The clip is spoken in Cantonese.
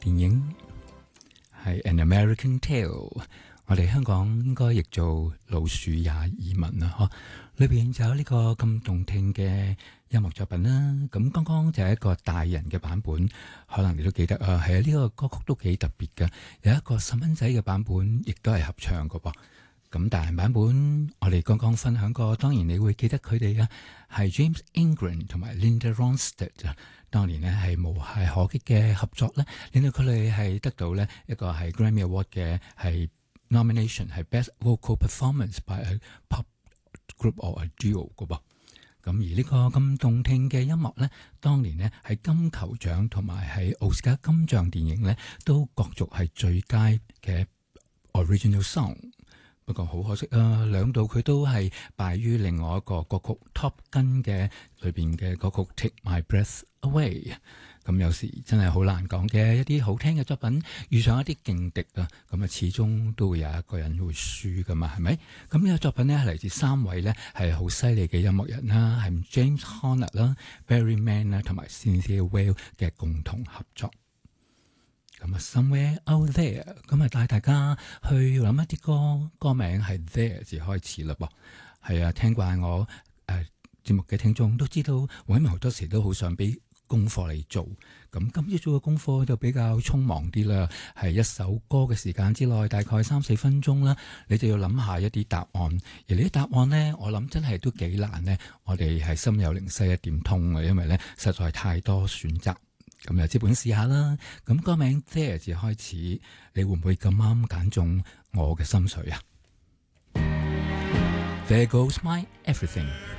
電影係 An American Tail， 我哋香港應該譯做老鼠也移民啦，嗬。裏邊就有呢個咁動聽嘅音樂作品啦。咁剛剛就係一個大人嘅版本，可能你都記得啊。係啊，呢個歌曲都幾特別嘅，有一個細蚊仔嘅版本，亦都係合唱嘅噃。咁大人版本我哋剛剛分享過，當然你會記得佢哋嘅係 James Ingram 同埋 Linda Ronstadt 啊。當年呢係無懈可擊嘅合作咧，令到佢哋係得到咧一個係 Grammy Award 嘅係 nomination 係 Best Vocal Performance by a Pop Group or a Duo 嘅噃。咁而呢個咁動聽嘅音樂咧，當年呢喺金球獎同埋喺奧斯卡金像電影咧都角逐係最佳嘅 Original Song。不過好可惜啊，兩度佢都係敗於另外一個歌曲 Top Gun 嘅裏邊嘅歌曲 Take My Breath Away。咁有時真係好難講嘅，一啲好聽嘅作品遇上一啲勁敵啊，咁啊始終都會有一個人會輸噶嘛，係咪？咁呢個作品呢，係嚟自三位呢係好犀利嘅音樂人啦，係 James Horner 啦、Barry Mann 啦同埋 Cynthia Weil 嘅共同合作。咁啊，Somewhere Out There， 咁啊帶大家去諗一啲歌名係 There 字開始啦噃。係啊，聽慣我節目嘅聽眾都知道，我因為好多時都好想俾功課嚟做。咁今朝早嘅功課就比較匆忙啲啦，係一首歌嘅時間之內，大概3-4分鐘啦，你就要諗下一啲答案。而呢啲答案呢，我諗真係都幾難呢。我哋係心有靈犀一點通嘅，因為呢實在太多選擇。咁有資本試下啦。咁歌名 There 字開始，你會唔會咁啱揀中我嘅心水啊？ There goes my everything。